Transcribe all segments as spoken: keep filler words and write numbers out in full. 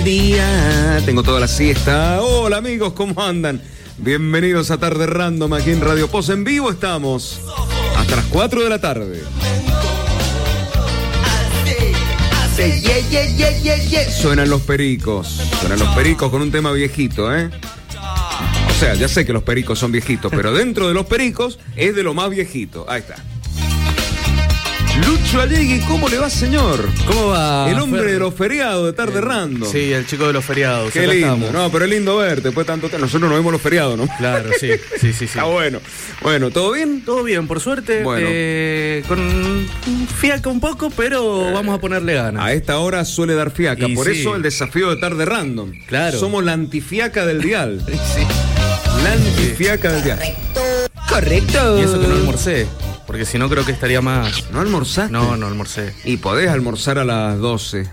Día, tengo toda la siesta. Hola amigos, ¿cómo andan? Bienvenidos a Tarde Random aquí en Radio Post. En vivo estamos hasta las cuatro de la tarde. Yeah, yeah, yeah, yeah, yeah. Suenan los pericos. Suenan los pericos con un tema viejito, ¿eh? O sea, ya sé que los pericos son viejitos, pero dentro de los pericos es de lo más viejito. Ahí está. Lucho Allegui, ¿cómo le va, señor? ¿Cómo va? El hombre Fer? de los feriados de Tarde Random. Sí, el chico de los feriados. Qué lindo, estamos. No, pero es lindo verte después de tanto tiempo. Nosotros nos vemos los feriados, ¿no? Claro, sí, sí, sí, sí. Está bueno. Bueno, ¿todo bien? Todo bien, por suerte. Bueno. Eh, con fiaca un poco, pero eh, vamos a ponerle ganas. A esta hora suele dar fiaca, y por sí. eso el desafío de Tarde Random. Claro. Somos la antifiaca del dial. Sí. La antifiaca del dial. Correcto. Y eso que no almorcé, porque si no creo que estaría más... ¿No almorzaste? No, no almorcé. Y podés almorzar a las doce.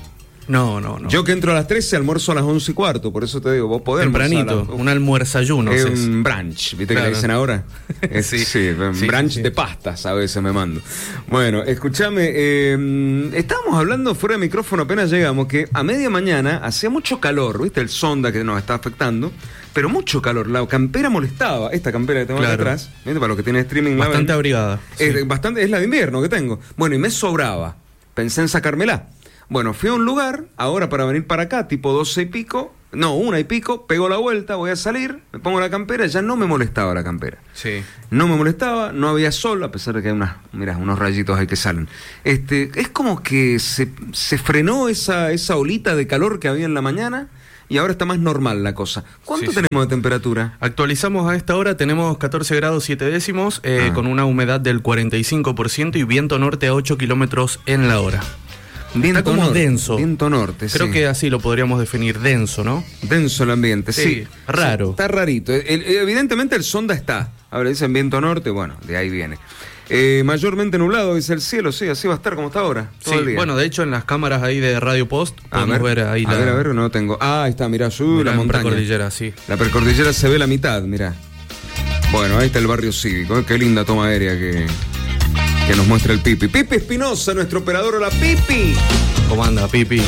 No, no, no. Yo que entro a las trece almuerzo a las once y cuarto, por eso te digo, vos podés Tempranito, almorzar. Un almuerzayuno. Es Es un brunch, ¿viste claro. que le dicen ahora? Es, sí, sí, un sí, brunch sí. de pastas a veces me mando. Bueno, escúchame, eh, estábamos hablando fuera de micrófono apenas llegamos, que a media mañana hacía mucho calor, ¿viste? El sonda que nos está afectando, pero mucho calor, la campera molestaba, esta campera que tengo Claro. acá atrás, ¿viste? Para los que tienen streaming. Bastante abrigada. Es, Sí. bastante, es la de invierno que tengo. Bueno, y me sobraba, pensé en sacármela. Bueno, fui a un lugar, ahora para venir para acá, tipo doce y pico, no, una y pico, pego la vuelta, voy a salir, me pongo la campera, ya no me molestaba la campera. Sí. No me molestaba, no había sol, a pesar de que hay unas, mirá, unos rayitos ahí que salen. Este, es como que se, se frenó esa, esa olita de calor que había en la mañana y ahora está más normal la cosa. ¿Cuánto Sí, sí. tenemos de temperatura? Actualizamos a esta hora, tenemos catorce grados siete décimos, eh, Ah. con una humedad del cuarenta y cinco por ciento y viento norte a ocho kilómetros en la hora. Viento Está como norte, denso. Viento norte, Creo sí. que así lo podríamos definir, denso, ¿no? Denso el ambiente, sí. Sí, raro. Sí, está rarito. El- el- evidentemente el sonda está. Ahora dicen viento norte, bueno, de ahí viene. Eh, mayormente nublado, dice el cielo, sí, así va a estar como está ahora. Todo Sí, el día. bueno, de hecho en las cámaras ahí de Radio Post a podemos ver, ahí a la, ver, a ver, no lo tengo. Ah, ahí está, mirá, sube la la montaña. precordillera, sí. La precordillera se ve la mitad, mirá. Bueno, ahí está el barrio cívico, ¿eh? Qué linda toma aérea que, que nos muestra el Pipi. Pipi Espinosa, nuestro operador, hola Pipi. ¿Cómo anda, Pipi?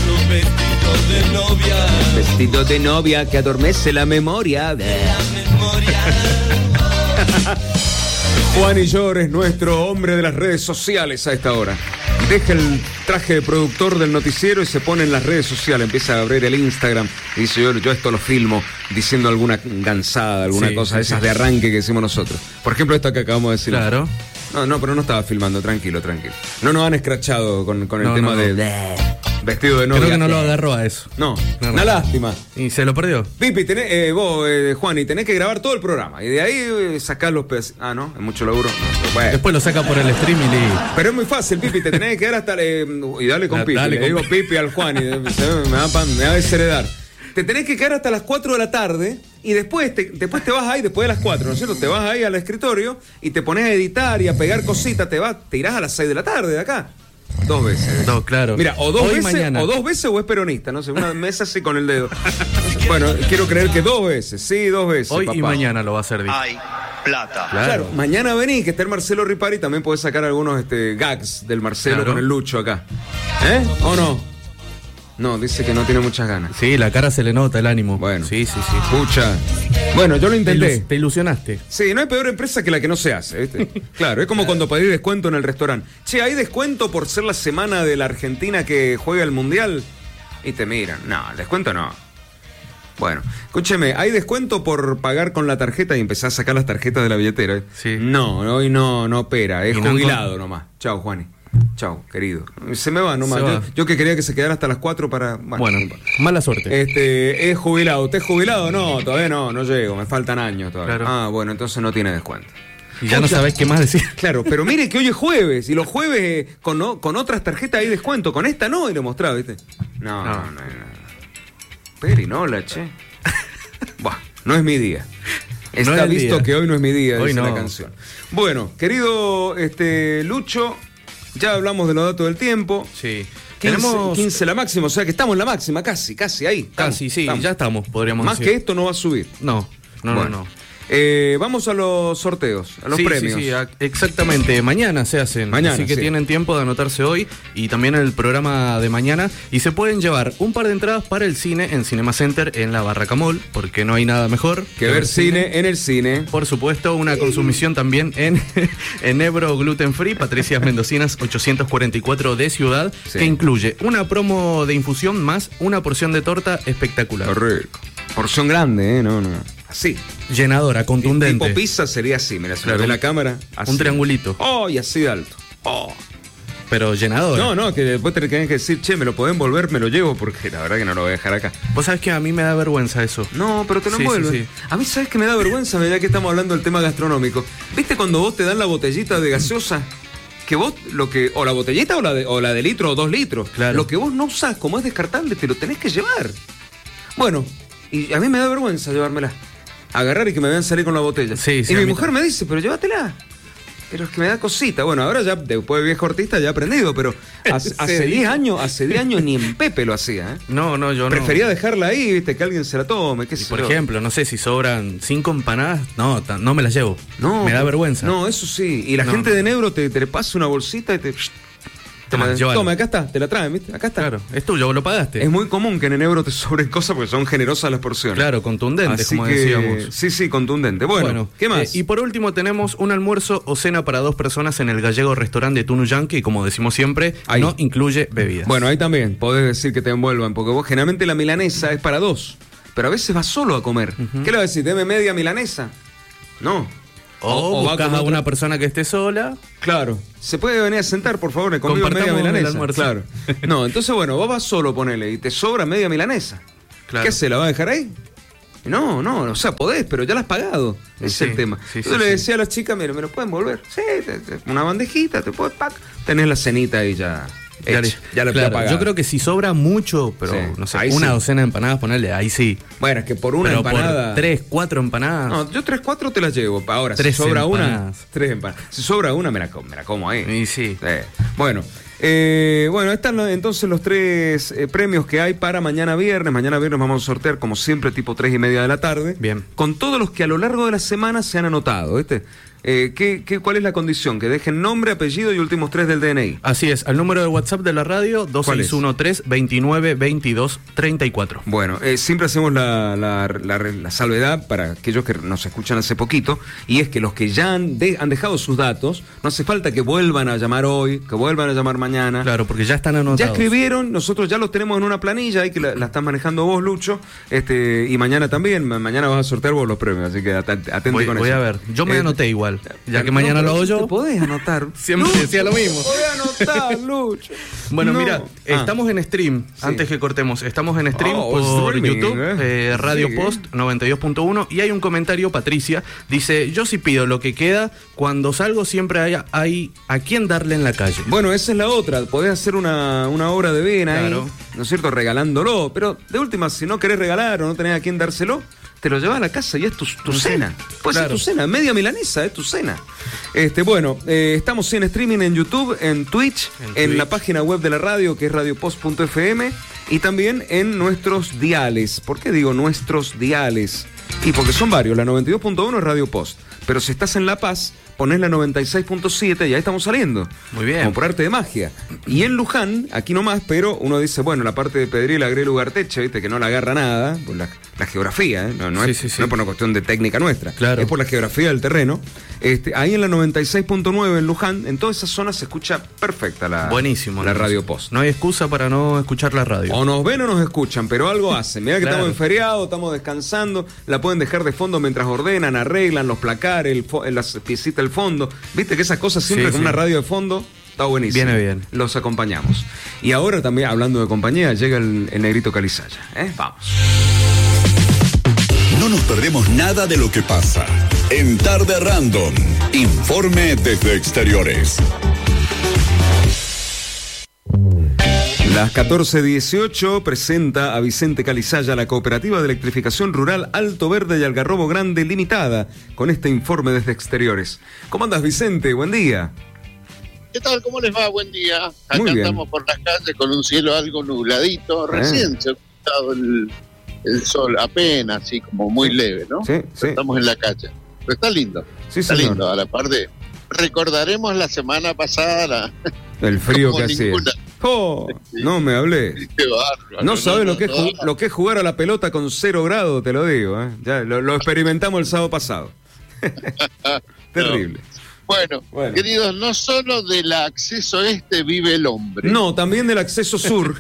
Vestido de novia que adormece la memoria. Juan Illor es nuestro hombre de las redes sociales a esta hora. Deja el traje de productor del noticiero y se pone en las redes sociales. Empieza a abrir el Instagram y dice, yo, yo esto lo filmo diciendo alguna gansada, alguna Sí, cosa sí, de esas sí. de arranque que decimos nosotros. Por ejemplo, esto que acabamos de decir. Claro. No, no, pero no estaba filmando, tranquilo, tranquilo. No nos han escrachado con, con el No, tema no, no. de vestido de novia. Creo que no lo agarró a eso. No, No, no. una lástima. Y se lo perdió. Pipi, tenés, eh, vos, eh, Juan, y tenés que grabar todo el programa. Y de ahí eh, sacar los pedacitos. Ah, ¿no? Es mucho laburo. No, pero, bueno. Después lo saca por el streaming y... Pero es muy fácil, Pipi. Te tenés que quedar hasta... eh, y dale con Da- Pipi. dale Le con digo Pipi. Pipi al Juan y eh, se me, me va, pa- me va a desheredar. Te tenés que quedar hasta las cuatro de la tarde y después te, después te vas ahí, después de las cuatro, ¿no es cierto? Te vas ahí al escritorio y te pones a editar y a pegar cositas. Te vas, te irás a las seis de la tarde de acá. Dos veces. Dos, claro. Mira, o dos Hoy, veces, mañana. o dos veces o es peronista, no sé, una mesa así con el dedo. Bueno, quiero creer que dos veces, sí, dos veces. Hoy papá. y mañana lo va a hacer. Dick. Hay plata. Claro. Claro, mañana vení, que está el Marcelo Ripari, también podés sacar algunos este, gags del Marcelo Claro. con el Lucho acá. ¿Eh? ¿O no? No, dice que no tiene muchas ganas. Sí, la cara se le nota, el ánimo. Bueno. Sí, sí, sí. Pucha. Bueno, yo lo Te, intenté. ilus- te ilusionaste. Sí, no hay peor empresa que la que no se hace, ¿viste? Claro, es como cuando pedís descuento en el restaurante. Che, ¿hay descuento por ser la semana de la Argentina que juega el Mundial? Y te miran. No, el descuento no. Bueno, escúcheme, ¿hay descuento por pagar con la tarjeta y empezar a sacar las tarjetas de la billetera? Sí. No, hoy no, no opera, es Y no jubilado encont- nomás. Chao, Juani. Chao, querido. Se me va nomás. Se Yo, va. yo que quería que se quedara hasta las cuatro para... Bueno, Bueno, no importa. mala suerte. Este, es jubilado. ¿Usted es jubilado? No, todavía no, no llego, me faltan años todavía. Claro. Ah, bueno, entonces no tiene descuento. y ya no Pucha. sabés qué más decir. Claro, pero mire que hoy es jueves y los jueves eh, con, no- con otras tarjetas hay descuento, con esta no, y lo mostraba, ¿viste? No, no, No. no. no. Perinola, che. Buah, no es mi día. Está No es el visto día. que hoy no es mi día, Hoy dice no. la canción. Bueno, querido este, Lucho, ya hablamos de los datos del tiempo. Sí. quince, Tenemos... quince la máxima, o sea que estamos en la máxima, casi, casi ahí. estamos, Casi, sí, estamos. ya estamos, podríamos Más decir. que esto no va a subir. No, no, Bueno. no, no. Eh, vamos a los sorteos, a los sí, premios. Sí, sí, exactamente. Mañana se hacen. Mañana, así que sí. tienen tiempo de anotarse hoy y también el programa de mañana. Y se pueden llevar un par de entradas para el cine en Cinema Center en la Barraca Mall, porque no hay nada mejor que, que ver cine, cine en el cine. Por supuesto, una consumición también en, en Ebro Gluten Free, Patricias Mendocinas ochocientos cuarenta y cuatro de Ciudad, sí. que incluye una promo de infusión más una porción de torta espectacular. Correcto. Porción grande, ¿eh? No, no. Así. Llenadora, contundente. Tipo pizza sería así, mira, se claro, ve la cámara. Así. Un triangulito. Oh, y así de alto. Oh. Pero llenadora. No, no, que después te tenés que decir, che, me lo pueden envolver, me lo llevo, porque la verdad que no lo voy a dejar acá. Vos sabés que a mí me da vergüenza eso. No, pero te lo sí, envuelven. Sí, sí. A mí, ¿sabes que me da vergüenza? Ya que estamos hablando del tema gastronómico. ¿Viste cuando vos te dan la botellita de gaseosa? Que vos, lo que, o la botellita o la de, o la de litro o dos litros. Claro. Lo que vos no usás, como es descartable, te lo tenés que llevar. Bueno, y a mí me da vergüenza llevármela. Agarrar y que me vean salir con la botella. Sí, sí, y mi mujer me dice, pero llévatela. Pero es que me da cosita. Bueno, ahora ya, después de viejo artista, ya he aprendido, pero hace, hace diez años, hace diez años ni en Pepe lo hacía, ¿eh? No, no, yo Prefería no. dejarla ahí, viste, que alguien se la tome, qué y sé por yo. ejemplo, no sé, si sobran cinco empanadas, no, no me las llevo. No. Me da vergüenza. No, eso sí. Y la no, gente no. de Nebro te, te le pasa una bolsita y te... Toma, Toma, toma, acá está, te la traen, ¿viste? Acá está. Claro, es tuyo, vos lo pagaste. Es muy común que en Enebro te sobren cosas porque son generosas las porciones. Claro, contundentes, Así como que, decíamos. Sí, sí, contundente. Bueno, bueno ¿qué más? Eh, y por último tenemos un almuerzo o cena para dos personas en el gallego restaurante de Tunuyán, que como decimos siempre, ahí no incluye bebidas. Bueno, ahí también podés decir que te envuelvan, porque vos generalmente la milanesa es para dos, pero a veces vas solo a comer. Uh-huh. ¿Qué le vas a decir? ¿Deme media milanesa? No. O, o buscas a una persona que esté sola. Claro. ¿Se puede venir a sentar, por favor? Conmigo media milanesa. Claro. No, entonces, bueno, vos vas solo, ponele, y te sobra media milanesa. Claro. ¿Qué hace? ¿La vas a dejar ahí? No, no, o sea, podés, pero ya la has pagado. Ese sí, es el tema. Sí, Yo sí, le sí. decía a las chicas, mira, ¿me lo pueden volver? Sí, te, te, una bandejita, te puedes pack. Tenés la cenita ahí ya. Ya, ya lo claro, yo creo que si sobra mucho, pero sí, no sé, una sí. docena de empanadas, ponerle, ahí sí. Bueno, es que por una pero empanada. Por tres, cuatro empanadas. No, yo tres, cuatro te las llevo. Ahora, tres si sobra empanadas. una, tres empanadas. Si sobra una, me la como, me la como ahí. Y sí. sí. Bueno. Eh, bueno, están entonces los tres eh, premios que hay para mañana viernes. Mañana viernes vamos a sortear, como siempre, tipo tres y media de la tarde. Bien. Con todos los que a lo largo de la semana se han anotado, ¿viste? Eh, ¿qué, qué, ¿Cuál es la condición? Que dejen nombre, apellido y últimos tres del D N I. Así es, al número de WhatsApp de la radio, dos seis uno tres, veintinueve veintidós treinta y cuatro. Bueno, eh, siempre hacemos la, la, la, la salvedad para aquellos que nos escuchan hace poquito, y es que los que ya han, de, han dejado sus datos, no hace falta que vuelvan a llamar hoy, que vuelvan a llamar mañana. Claro, porque ya están anotados. Ya escribieron, nosotros ya los tenemos en una planilla, ahí que la, la estás manejando vos, Lucho, este y mañana también, mañana vas a sortear vos los premios, así que atento voy, con voy eso. Voy a ver, yo me eh, anoté igual. Ya que no, mañana lo hago yo. Te podés anotar. Siempre Lucho, decía lo mismo. Te podés anotar, Lucho. Bueno, no. mira, ah. estamos en stream. Sí. Antes que cortemos, estamos en stream oh, por streaming, YouTube, eh. Eh, Radio sí. Post noventa y dos punto uno. Y hay un comentario, Patricia. Dice: yo sí pido lo que queda. Cuando salgo siempre hay, hay a quién darle en la calle. Bueno, esa es la otra. Podés hacer una, una obra de vena claro. ahí, ¿no es cierto? Regalándolo. Pero de última, si no querés regalar o no tenés a quién dárselo, te lo llevas a la casa y es tu, tu cena. Puede claro. ser tu cena, media milanesa, es tu cena. Este, bueno, eh, estamos en streaming en YouTube, en Twitch, en, en Twitch. La página web de la radio, que es radiopost punto efe eme, y también en nuestros diales. ¿Por qué digo nuestros diales? Y porque son varios, la noventa y dos punto uno es Radio Post. Pero si estás en La Paz, ponés la noventa y seis punto siete y ahí estamos saliendo. Muy bien. Como por arte de magia. Y en Luján, aquí nomás, pero uno dice, bueno, la parte de Pedriel, Agrelo, Ugarteche, viste, que no la agarra nada, pues la, la geografía, ¿eh? no, no, sí, es, sí, sí. no es por una cuestión de técnica nuestra, claro. es por la geografía del terreno. Este, ahí en la noventa y seis punto nueve en Luján, en toda esa zona se escucha perfecta la, Buenísimo, la Radio Post. No hay excusa para no escuchar la radio. O nos ven o nos escuchan, pero algo hacen. Mirá que claro. estamos en feriado, estamos descansando, la pueden dejar de fondo mientras ordenan, arreglan los placares, el fo- las piecitas del fondo. Viste que esas cosas siempre sí, con sí. una radio de fondo está buenísimo. Viene bien. Los acompañamos. Y ahora también, hablando de compañía, llega el, el negrito Calizaya. ¿eh? Vamos. No nos perdemos nada de lo que pasa. En Tarde Random, informe desde exteriores. Las catorce dieciocho presenta a Vicente Calizaya la Cooperativa de Electrificación Rural Alto Verde y Algarrobo Grande Limitada, con este informe desde exteriores. ¿Cómo andas, Vicente? Buen día. ¿Qué tal? ¿Cómo les va? Buen día. Acá Muy bien. Estamos por las calles con un cielo algo nubladito. Recién eh. se ha ocultado el, el sol apenas, así como muy leve, ¿no? Sí, sí. Estamos en la calle. Pero está lindo. Sí, está señor. lindo. A la par de. Recordaremos la semana pasada la, el frío como que hacía. ninguna. Oh, Sí. no me hablé. Qué bárbaro. No sabes lo que es no, ju- lo que es jugar a la pelota con cero grados, te lo digo, ¿eh? Ya lo, lo experimentamos el sábado pasado. Terrible. Bueno, Bueno. queridos, no solo del acceso este vive el hombre. No, también del acceso sur.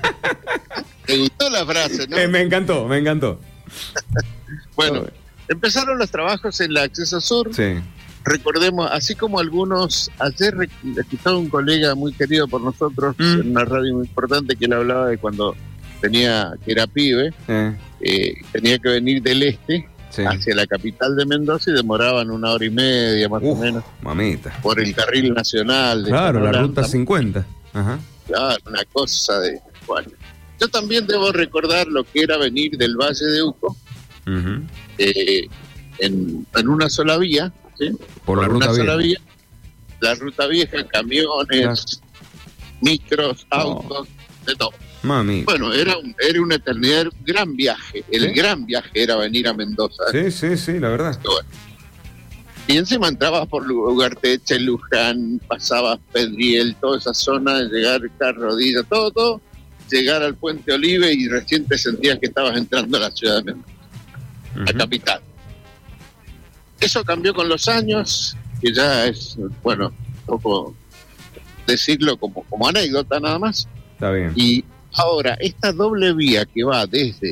¿Te gustó la frase, no? Eh, me encantó, me encantó. Bueno, empezaron los trabajos en el acceso sur. Sí. Recordemos, así como algunos, ayer re- escuchaba un colega muy querido por nosotros, Mm. en una radio muy importante, que él hablaba de cuando tenía, que era pibe, Eh, eh, tenía que venir del este sí. hacia la capital de Mendoza y demoraban una hora y media más Uf, o menos mamita. por el carril nacional. De Claro, la Holanda. ruta cincuenta. Ajá. Claro, una cosa de... Bueno, yo también debo recordar lo que era venir del Valle de Uco Ujú. eh, en, en una sola vía, ¿sí? Por la una ruta sola vieja. vía, la ruta vieja, camiones, Claro. micros, Oh. autos, de todo. Mami. Bueno, era, un, era una eternidad, era un gran viaje. El Sí. gran viaje era venir a Mendoza. ¿eh? Sí, sí, sí, la verdad. Bueno. Y encima entrabas por Lugarteche, Luján, pasabas Pedriel, toda esa zona, llegar Carrodilla, todo, todo, llegar al Puente Olive y recién te sentías que estabas entrando a la ciudad de Mendoza, la Ujú. capital. Eso cambió con los años, que ya es, bueno, un poco decirlo como, como anécdota nada más. Está bien. Y ahora, esta doble vía que va desde,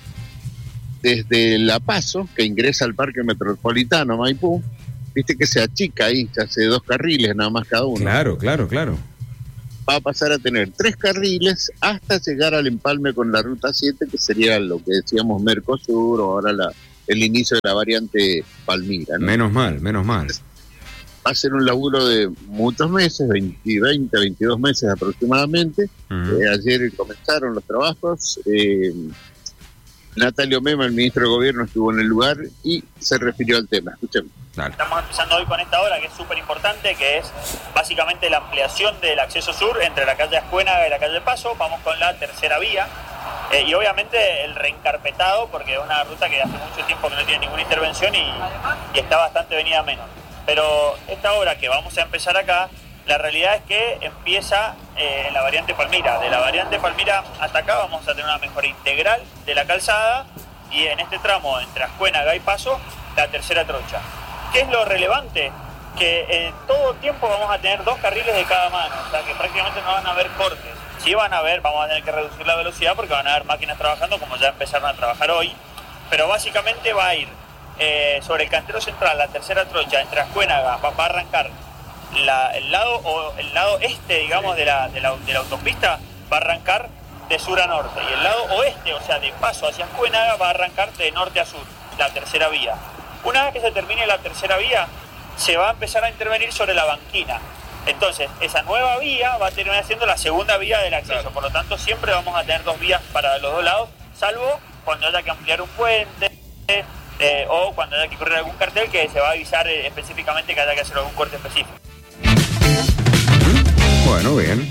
desde La Paso, que ingresa al Parque Metropolitano Maipú, viste que se achica ahí, se hace dos carriles nada más cada uno. Claro, claro, claro. Va a pasar a tener tres carriles hasta llegar al empalme con la Ruta siete, que sería lo que decíamos Mercosur, o ahora la, el inicio de la variante Palmira, ¿no? Menos mal, menos mal. Va a ser un laburo de muchos meses, veinte, veinte, veintidós meses aproximadamente. Ujú. Eh, ayer comenzaron los trabajos. Eh, Natalio Mema, el ministro de Gobierno, estuvo en el lugar y se refirió al tema. Escuchemos. Dale. Estamos empezando hoy con esta obra que es súper importante, que es básicamente la ampliación del acceso sur entre la calle Ascuénaga y la calle Paso. Vamos con la tercera vía eh, y obviamente el reencarpetado, porque es una ruta que hace mucho tiempo que no tiene ninguna intervención y, y está bastante venida menos. Pero esta obra que vamos a empezar acá, la realidad es que empieza eh, en la variante Palmira. De la variante Palmira hasta acá vamos a tener una mejora integral de la calzada y en este tramo entre Ascuénaga y Paso, la tercera trocha. ¿Qué es lo relevante? Que en todo tiempo vamos a tener dos carriles de cada mano, o sea que prácticamente no van a haber cortes. Sí van a haber, vamos a tener que reducir la velocidad porque van a haber máquinas trabajando como ya empezaron a trabajar hoy, pero básicamente va a ir eh, sobre el cantero central, la tercera trocha, entre Ascuénaga, va, va a arrancar la, el lado o el lado este, digamos, de la, de, la, de la autopista, va a arrancar de sur a norte, y el lado oeste, o sea, de Paso hacia Ascuénaga, va a arrancar de norte a sur, la tercera vía. Una vez que se termine la tercera vía, se va a empezar a intervenir sobre la banquina. Entonces, esa nueva vía va a terminar siendo la segunda vía del acceso. Por lo tanto, siempre vamos a tener dos vías para los dos lados, salvo cuando haya que ampliar un puente eh, o cuando haya que correr algún cartel que se va a avisar eh, específicamente que haya que hacer algún corte específico. Bueno, bien.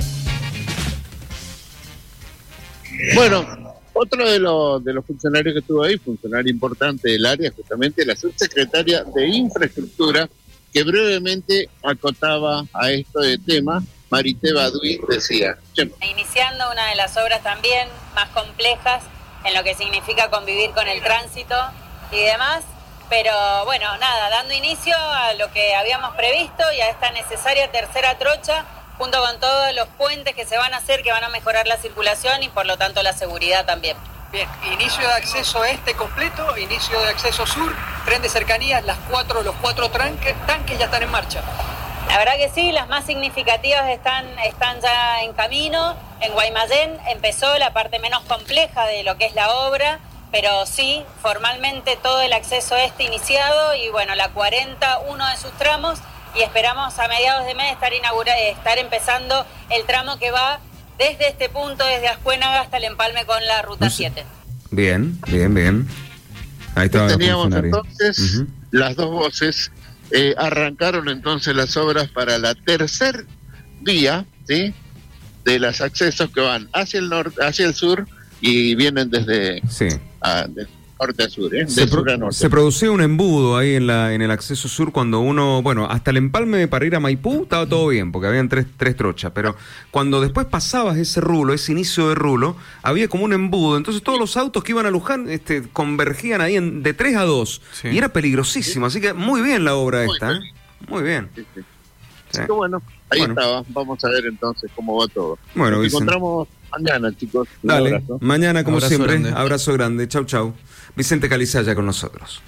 Bueno, otro de los, de los funcionarios que estuvo ahí, funcionario importante del área, justamente la subsecretaria de Infraestructura, que brevemente acotaba a esto de tema, Marité Baduy, decía. Iniciando una de las obras también más complejas en lo que significa convivir con el tránsito y demás, pero bueno, nada, dando inicio a lo que habíamos previsto y a esta necesaria tercera trocha, junto con todos los puentes que se van a hacer, que van a mejorar la circulación y por lo tanto la seguridad también. Bien, inicio de acceso este completo, inicio de acceso sur, tren de cercanías, las cuatro, los cuatro tanques, tanques ya están en marcha. La verdad que sí, las más significativas están, están ya en camino. En Guaymallén empezó la parte menos compleja de lo que es la obra, pero sí, formalmente todo el acceso este iniciado y bueno, la cuarenta, uno de sus tramos, y esperamos a mediados de mes estar, inaugura, estar empezando el tramo que va desde este punto, desde Ascuénaga hasta el empalme con la Ruta siete. Bien, bien, bien. Ahí estaba. Teníamos entonces uh-huh. las dos voces. Eh, arrancaron entonces las obras para la tercer vía, ¿sí? De los accesos que van hacia el norte, hacia el sur, y vienen desde, sí. a, de norte a sur, ¿eh? Se, de pro, sur a norte. Se producía un embudo ahí en la en el acceso sur cuando uno, bueno, hasta el empalme para ir a Maipú estaba todo bien, porque habían tres, tres trochas, pero cuando después pasabas ese rulo, ese inicio de rulo, había como un embudo, entonces todos los autos que iban a Luján este, convergían ahí en, de tres a dos, sí. y era peligrosísimo, así que muy bien la obra muy esta, bien. ¿eh? Muy bien. Sí, sí. Sí. Bueno, ahí bueno. estaba, vamos a ver entonces cómo va todo. Bueno, Nos Vicente. encontramos mañana, chicos. Un Dale, abrazo. mañana como abrazo siempre, grande. abrazo grande, chau chau. Vicente Calizaya con nosotros.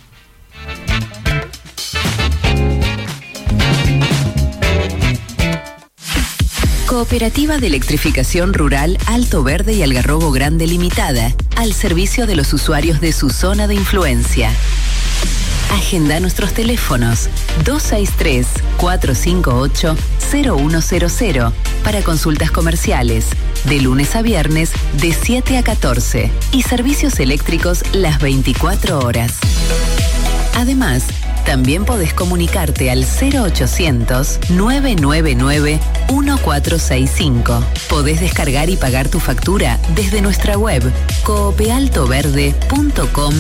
Cooperativa de Electrificación Rural Alto Verde y Algarrobo Grande Limitada, al servicio de los usuarios de su zona de influencia. Agenda nuestros teléfonos dos seis tres, cuatro cinco ocho, cero uno cero cero para consultas comerciales, de lunes a viernes de siete a catorce y servicios eléctricos las veinticuatro horas. Además, también podés comunicarte al cero ochocientos, nueve nueve nueve, uno cuatro seis cinco. Podés descargar y pagar tu factura desde nuestra web coopealtoverde punto com